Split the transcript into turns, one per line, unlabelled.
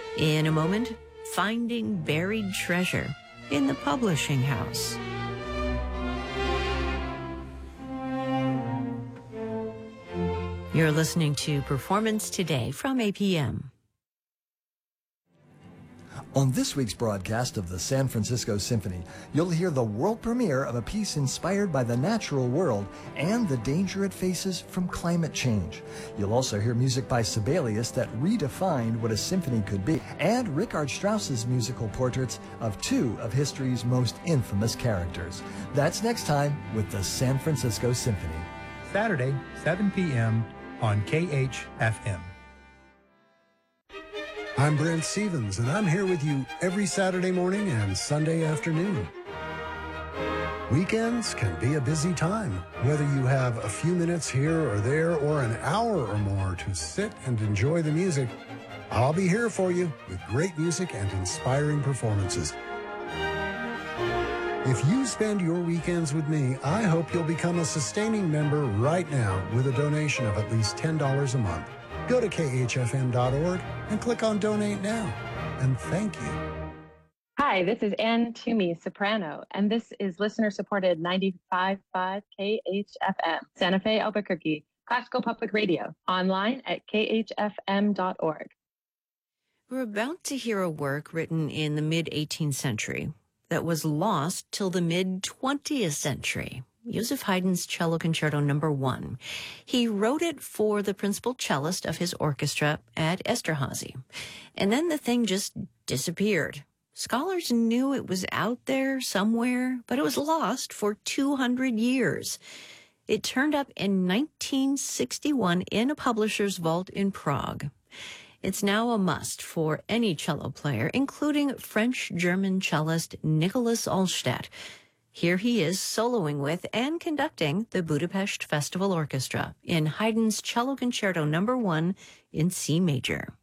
In a moment, finding buried treasure in the publishing house. You're listening to Performance Today from APM.
On this week's broadcast of the San Francisco Symphony, you'll hear the world premiere of a piece inspired by the natural world and the danger it faces from climate change. You'll also hear music by Sibelius that redefined what a symphony could be, and Richard Strauss's musical portraits of two of history's most infamous characters. That's next time with the San Francisco Symphony.
Saturday, 7 p.m. on KHFM.
I'm Brent Stevens, and I'm here with you every Saturday morning and Sunday afternoon. Weekends can be a busy time, whether you have a few minutes here or there or an hour or more to sit and enjoy the music. I'll be here for you with great music and inspiring performances. If you spend your weekends with me, I hope you'll become a sustaining member right now with a donation of at least $10 a month. Go to khfm.org and click on Donate Now. And thank you.
Hi, this is Ann Toomey, soprano, and this is listener-supported 95.5 KHFM, Santa Fe, Albuquerque, Classical Public Radio, online at khfm.org.
We're about to hear a work written in the mid-18th century that was lost till the mid-20th century. Joseph Haydn's Cello Concerto No. 1. He wrote it for the principal cellist of his orchestra at Esterhazy. And then the thing just disappeared. Scholars knew it was out there somewhere, but it was lost for 200 years. It turned up in 1961 in a publisher's vault in Prague. It's now a must for any cello player, including French-German cellist Nicholas Allstadt. Here he is soloing with and conducting the Budapest Festival Orchestra in Haydn's Cello Concerto No. 1 in C major.